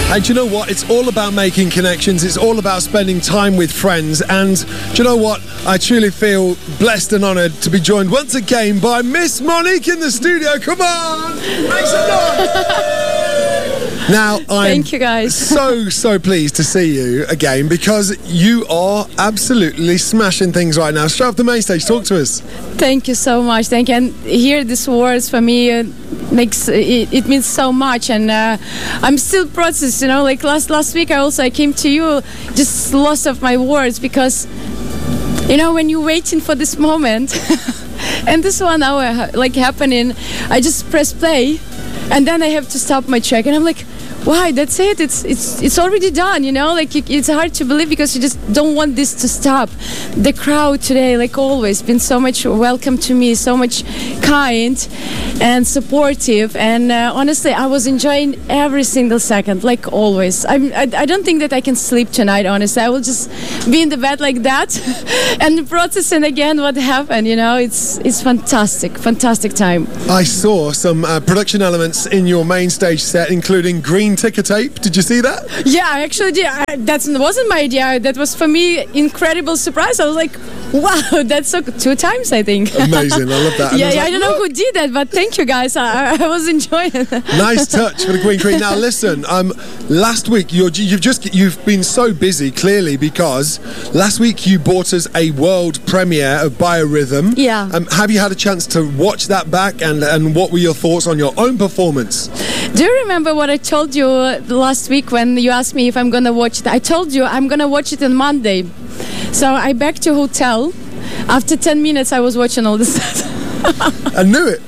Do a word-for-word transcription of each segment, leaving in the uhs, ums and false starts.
And do you know what? It's all about making connections. It's all about spending time with friends. And do you know what? I truly feel blessed and honoured to be joined once again by Miss Monique in the studio. Come on! Make some noise! Now, I'm Thank you, guys. so, so pleased to see you again because you are absolutely smashing things right now. Straight off the main stage, talk to us. Thank you so much. Thank you. And hear these words for me uh, makes it, it means so much. And uh, I'm still processing. You know, like last last week, I also I came to you just lost of my words because, you know, when you're waiting for this moment, and this one hour like happening, I just press play, and then I have to stop my track, and I'm like, why? That's it. It's it's it's already done. You know, like it's hard to believe because you just don't want this to stop. The crowd today, like always, been so much welcome to me, so much kind and supportive. And uh, honestly, I was enjoying every single second, like always. I'm, I I don't think that I can sleep tonight. Honestly, I will just be in the bed like that and processing again what happened. You know, it's it's fantastic, fantastic time. I saw some uh, production elements in your main stage set, including green ticker tape. Did you see that? Yeah, I actually did. That wasn't my idea. That was for me incredible surprise. I was like, wow, that's so two times I think. Amazing. I love that. And yeah, I, yeah like, I don't know who did that, but thank you guys. I, I was enjoying it. Nice touch for the Queen Queen. Now listen, um, last week you're, you've just you've been so busy clearly because last week you bought us a world premiere of Biorhythm. Yeah. Um, have you had a chance to watch that back and and what were your thoughts on your own performance? Do you remember what I told you last week when you asked me if I'm gonna watch it? I told you I'm gonna watch it on Monday. So I back to hotel. After ten minutes, I was watching all this stuff. I knew it.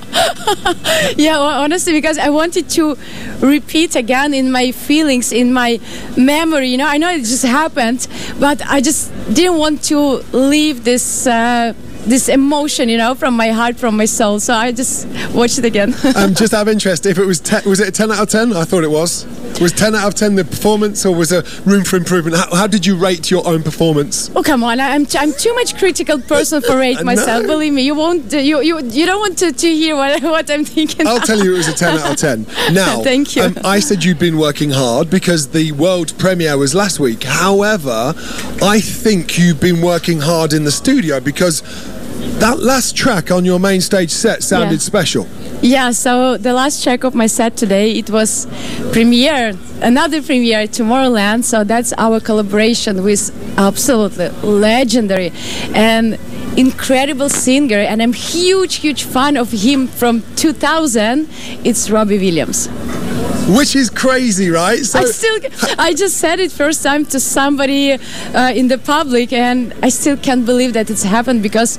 Yeah, well, honestly, because I wanted to repeat again in my feelings, in my memory. You know, I know it just happened, but I just didn't want to leave this. Uh, this emotion, you know, from my heart, from my soul. So I just watched it again. um, just out of interest, if it was te- was it a ten out of ten? I thought it was. Was ten out of ten the performance, or was there room for improvement? How, how did you rate your own performance? Oh come on! I'm t- I'm too much critical person for rate myself. No. Believe me, you won't. You you you don't want to, to hear what what I'm thinking. I'll tell you, it was a ten out of ten. Now, thank you. Um, I said you'd been working hard because the world premiere was last week. However, I think you've been working hard in the studio because that last track on your main stage set sounded yeah. special. Yeah, so the last track of my set today, it was premiere, another premiere, Tomorrowland. So that's our collaboration with absolutely legendary and incredible singer. And I'm huge, huge fan of him from two thousand. It's Robbie Williams. Which is crazy, right? So I still, I just said it first time to somebody uh, in the public, and I still can't believe that it's happened because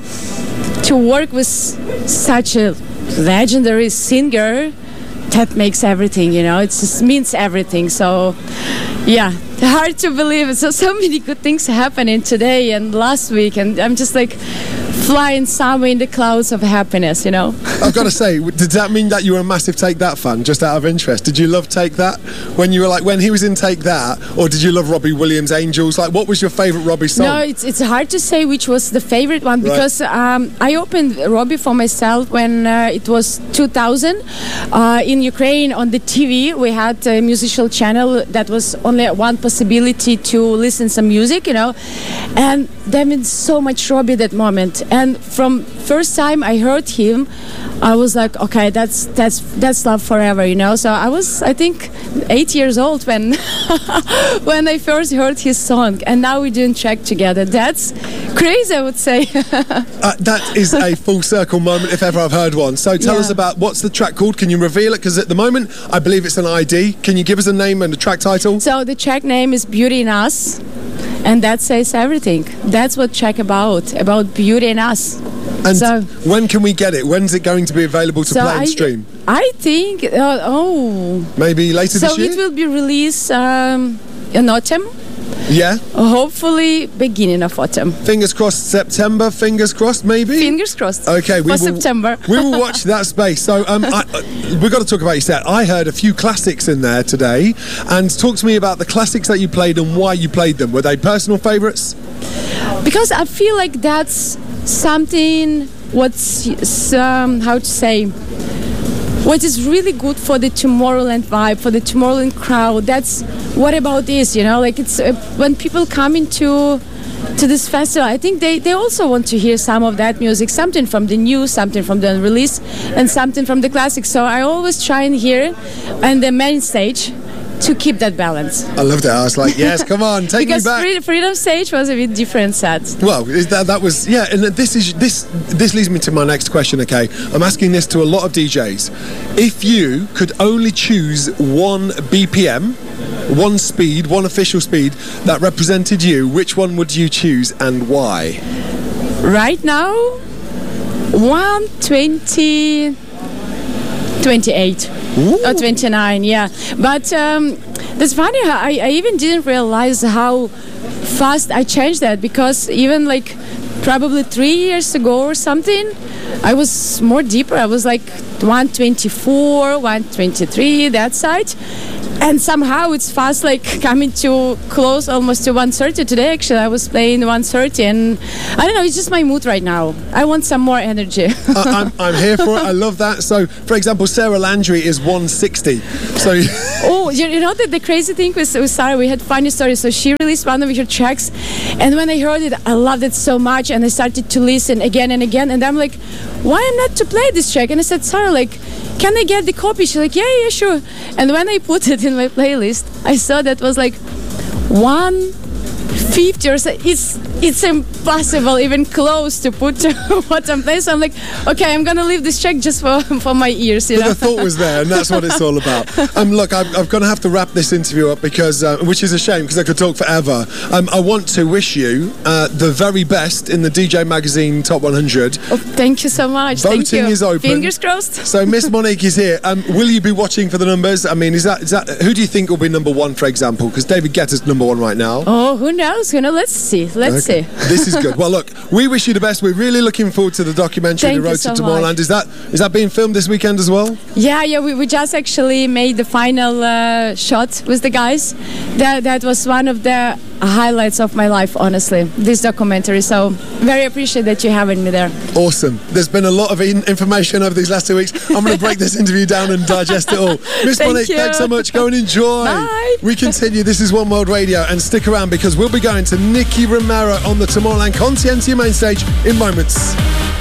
to work with such a legendary singer, that makes everything, you know, it just means everything. So, yeah, hard to believe. So, so many good things happening today and last week, and I'm just like flying somewhere in the clouds of happiness, you know. I've got to say, did that mean that you were a massive Take That fan, just out of interest? Did you love Take That when you were like, when he was in Take That, or did you love Robbie Williams' Angels? Like, what was your favourite Robbie song? No, it's it's hard to say which was the favorite one because right. um, I opened Robbie for myself when uh, it was two thousand. Uh, in Ukraine, on the T V, we had a musical channel that was only one possibility to listen some music, you know, and there meant so much Robbie that moment. And from first time I heard him, I was like, okay, that's that's that's love forever, you know. So I was, I think, eight years old when when I first heard his song, and now we're doing track together. That's crazy, I would say. uh, that is a full circle moment if ever I've heard one. So tell yeah. us about what's the track called? Can you reveal it? Because at the moment, I believe it's an I D. Can you give us a name and a track title? So the track name is Beauty in Us. And that says everything. That's what track about, about beauty in us. And so, when can we get it? When's it going to be available to so play and I, stream? I think, uh, oh. Maybe later so this year? So it will be released um, in autumn. Yeah. Hopefully beginning of autumn. Fingers crossed September, fingers crossed maybe? Fingers crossed. Okay, we for will, September. We will watch that space. So um, I, uh, we've got to talk about your set. I heard a few classics in there today. And talk to me about the classics that you played and why you played them. Were they personal favourites? Because I feel like that's something, what's, um, how to say, what is really good for the Tomorrowland vibe, for the Tomorrowland crowd. That's what about this, you know, like it's uh, when people come into to this festival, I think they, they also want to hear some of that music, something from the new, something from the unreleased, and something from the classics. So I always try and hear it on the main stage to keep that balance. I loved it. I was like, yes, come on, take me back. Because Freedom Stage was a bit different set. Well, that that was yeah, and this is this this leads me to my next question. Okay, I'm asking this to a lot of D Js. If you could only choose one B P M, one speed, one official speed that represented you, which one would you choose and why? Right now, one twenty, twenty-eight. Ooh. Or twenty-nine, yeah. But um, that's funny. I, I even didn't realize how fast I changed that, because even like probably three years ago or something, I was more deeper. I was like one twenty-four, one twenty-three, that side. And somehow it's fast, like coming to close almost to one thirty today. Actually, I was playing one thirty, and I don't know, it's just my mood right now. I want some more energy. I, I'm, I'm here for it. I love that. So, for example, Sarah Landry is one sixty. So, oh, you, you know that the crazy thing with, with Sarah, we had funny stories. So she released one of her tracks, and when I heard it, I loved it so much, and I started to listen again and again. And I'm like, why am not to play this track? And I said, Sarah, like, can I get the copy? She's like, yeah, yeah, sure. And when I put it in my playlist, I saw that was like one fifty or so. It's it's impossible, even close to put what I'm playing. So I'm like, okay, I'm gonna leave this track just for for my ears. You but know? the thought was there, and that's what it's all about. Um, look, I'm, I'm going to have to wrap this interview up because, uh, which is a shame because I could talk forever. Um, I want to wish you uh, the very best in the D J Magazine Top one hundred. Oh, thank you so much. Voting thank you. is open. Fingers crossed. So Miss Monique is here. Um, will you be watching for the numbers? I mean, is that is that who do you think will be number one, for example? Because David Guetta's number one right now. Oh, who knows? Who knows? Let's see. Let's okay. see. This is good. Well, look, we wish you the best. We're really looking forward to the documentary, Thank The Road you so to Tomorrowland. much. Is that is that being filmed this weekend as well? Yeah, yeah. We, we just actually made the final uh, shot with the guys. That that was one of the highlights of my life, honestly. This documentary. So very appreciate that you having me there. Awesome. There's been a lot of in- information over these last two weeks. I'm going to break this interview down and digest it all. Miss Thank Monique, you. thanks so much. Go and enjoy. Bye. We continue. This is One World Radio, and stick around because we'll be going to Nicky Romero on the Tomorrowland Conscientia main stage in moments.